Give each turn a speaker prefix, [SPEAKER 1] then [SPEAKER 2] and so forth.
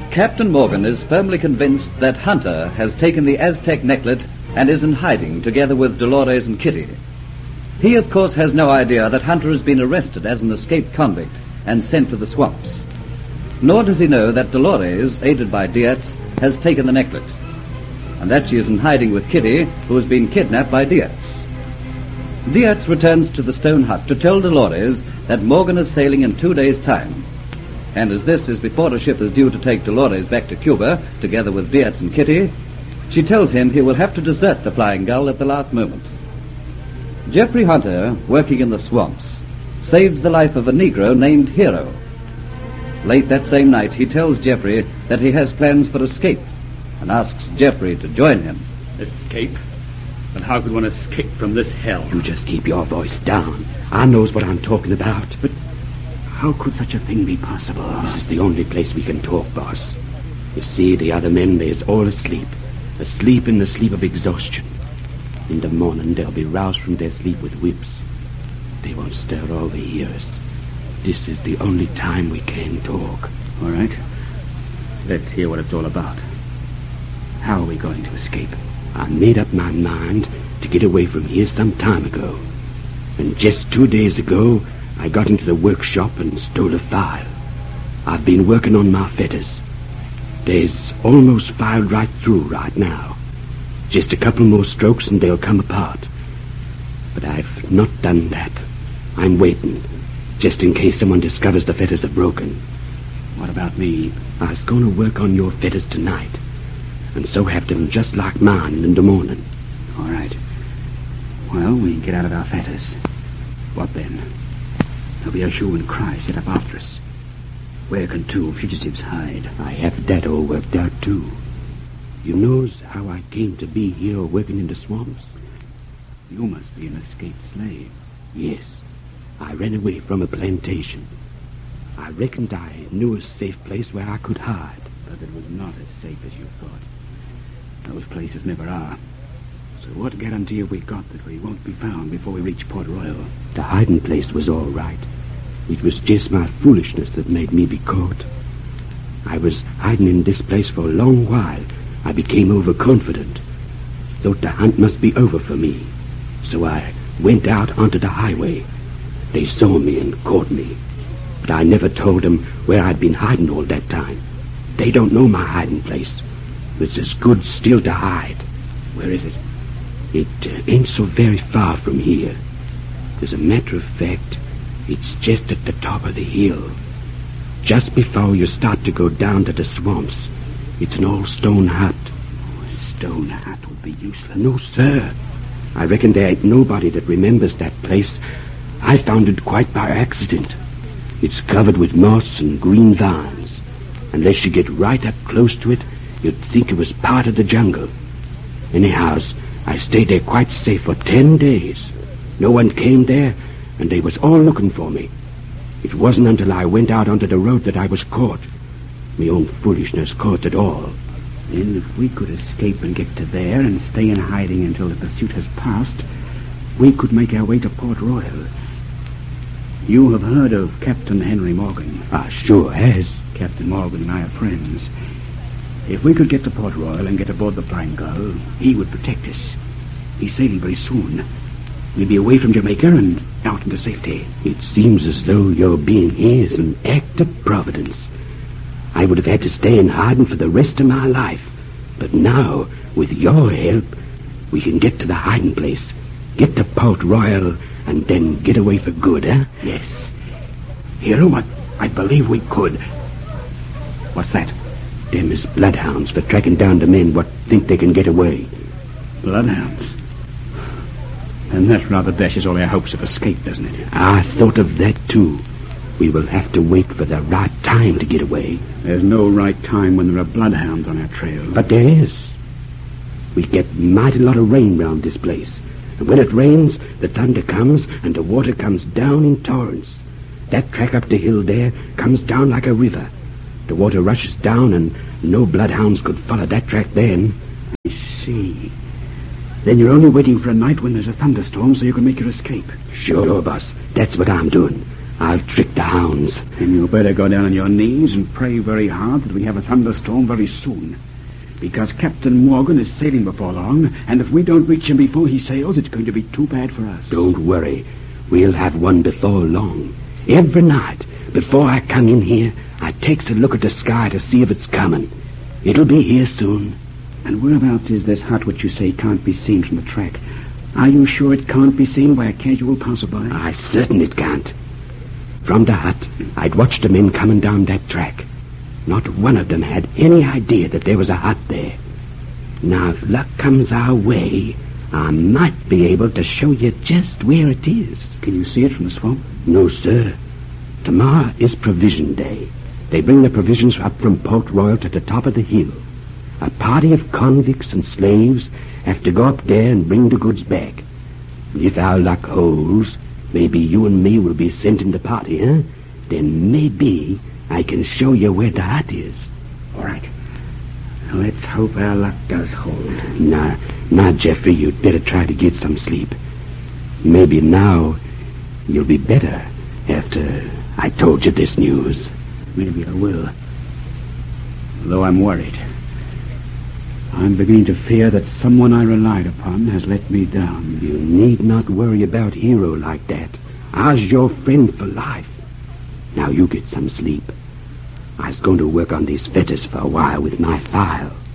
[SPEAKER 1] Captain Morgan is firmly convinced that Hunter has taken the Aztec necklet and is in hiding together with Dolores and Kitty. He, of course, has no idea that Hunter has been arrested as an escaped convict and sent to the swamps. Nor does he know that Dolores, aided by Diaz, has taken the necklet, and that she is in hiding with Kitty, who has been kidnapped by Diaz. Diaz returns to the stone hut to tell Dolores that Morgan is sailing in 2 days' time. And as this is before the ship is due to take Dolores back to Cuba, together with Diaz and Kitty, she tells him he will have to desert the Flying Gull at the last moment. Jeffrey Hunter, working in the swamps, saves the life of a Negro named Hero. Late that same night, he tells Jeffrey that he has plans for escape and asks Jeffrey to join him.
[SPEAKER 2] Escape? But how could one escape from this hell?
[SPEAKER 3] You just keep your voice down. I knows what I'm talking about.
[SPEAKER 2] But how could such a thing be possible?
[SPEAKER 3] This is the only place we can talk, boss. You see, the other men, they's all asleep. Asleep in the sleep of exhaustion. In the morning, they'll be roused from their sleep with whips. They won't stir all the ears. This is the only time we can talk.
[SPEAKER 2] All right. Let's hear what it's all about. How are we going to escape?
[SPEAKER 3] I made up my mind to get away from here some time ago. And just 2 days ago, I got into the workshop and stole a file. I've been working on my fetters. They's almost filed right through right now. Just a couple more strokes and they'll come apart. But I've not done that. I'm waiting, just in case someone discovers the fetters are broken.
[SPEAKER 2] What about me?
[SPEAKER 3] I was going to work on your fetters tonight, and so have them just like mine in the morning.
[SPEAKER 2] All right. Well, we get out of our fetters. What then? There'll be a hue and cry set up after us. Where can 2 fugitives hide?
[SPEAKER 3] I have that all worked out, too. You knows how I came to be here working in the swamps?
[SPEAKER 2] You must be an escaped slave.
[SPEAKER 3] Yes. I ran away from a plantation. I reckoned I knew a safe place where I could hide.
[SPEAKER 2] But it was not as safe as you thought. Those places never are. So what guarantee have we got that we won't be found before we reach Port Royal?
[SPEAKER 3] The hiding place was all right. It was just my foolishness that made me be caught. I was hiding in this place for a long while. I became overconfident. Thought the hunt must be over for me. So I went out onto the highway. They saw me and caught me. But I never told them where I'd been hiding all that time. They don't know my hiding place. It's as good still to hide.
[SPEAKER 2] Where is it?
[SPEAKER 3] It ain't so very far from here. As a matter of fact, it's just at the top of the hill. Just before you start to go down to the swamps. It's an old stone hut.
[SPEAKER 2] Oh, a stone hut would be useless.
[SPEAKER 3] No, sir. I reckon there ain't nobody that remembers that place. I found it quite by accident. It's covered with moss and green vines. Unless you get right up close to it, you'd think it was part of the jungle. Anyhows, I stayed there quite safe for 10 days. No one came there, and they was all looking for me. It wasn't until I went out onto the road that I was caught. My own foolishness caused it all.
[SPEAKER 2] Then if we could escape and get to there and stay in hiding until the pursuit has passed, we could make our way to Port Royal. You have heard of Captain Henry Morgan.
[SPEAKER 3] I sure has.
[SPEAKER 2] Captain Morgan and I are friends. If we could get to Port Royal and get aboard the Flying Gull, he would protect us. He's sailing very soon. We'll be away from Jamaica and out into safety.
[SPEAKER 3] It seems as though your being here is an act of providence. I would have had to stay in hiding for the rest of my life. But now, with your help, we can get to the hiding place, get to Port Royal, and then get away for good, eh?
[SPEAKER 2] Yes. Hero, I believe we could. What's that?
[SPEAKER 3] Them is bloodhounds for tracking down the men what think they can get away.
[SPEAKER 2] Bloodhounds? And that rather dashes all our hopes of escape, doesn't it?
[SPEAKER 3] I thought of that, too. We will have to wait for the right time to get away.
[SPEAKER 2] There's no right time when there are bloodhounds on our trail.
[SPEAKER 3] But there is. We get mighty lot of rain round this place. And when it rains, the thunder comes and the water comes down in torrents. That track up the hill there comes down like a river. The water rushes down and no bloodhounds could follow that track then.
[SPEAKER 2] I see. Then you're only waiting for a night when there's a thunderstorm so you can make your escape.
[SPEAKER 3] Sure, boss. That's what I'm doing. I'll trick the hounds.
[SPEAKER 2] Then you better go down on your knees and pray very hard that we have a thunderstorm very soon. Because Captain Morgan is sailing before long, and if we don't reach him before he sails, it's going to be too bad for us.
[SPEAKER 3] Don't worry. We'll have one before long. Every night, before I come in here, I takes a look at the sky to see if it's coming. It'll be here soon.
[SPEAKER 2] And whereabouts is this hut which you say can't be seen from the track? Are you sure it can't be seen by a casual passerby?
[SPEAKER 3] I'm certain it can't. From the hut, I'd watched the men coming down that track. Not one of them had any idea that there was a hut there. Now, if luck comes our way, I might be able to show you just where it is.
[SPEAKER 2] Can you see it from the swamp?
[SPEAKER 3] No, sir. Tomorrow is provision day. They bring the provisions up from Port Royal to the top of the hill. A party of convicts and slaves have to go up there and bring the goods back. If our luck holds, maybe you and me will be sent in the party, huh? Then maybe I can show you where the hut is.
[SPEAKER 2] All right. Let's hope our luck does hold.
[SPEAKER 3] Now, Geoffrey, you'd better try to get some sleep. Maybe now you'll be better after I told you this news.
[SPEAKER 2] Maybe I will. Though I'm worried. I'm beginning to fear that someone I relied upon has let me down.
[SPEAKER 3] You need not worry about Hero like that. I's your friend for life. Now you get some sleep. I was going to work on these fetters for a while with my file.